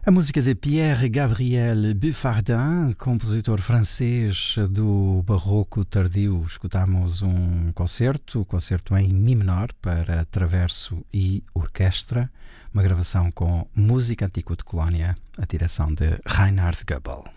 A música de Pierre-Gabriel Buffardin, compositor francês do barroco tardio. Escutamos um concerto em Mi menor para traverso e orquestra, uma gravação com música antiga de Colónia, a direção de Reinhard Goebel.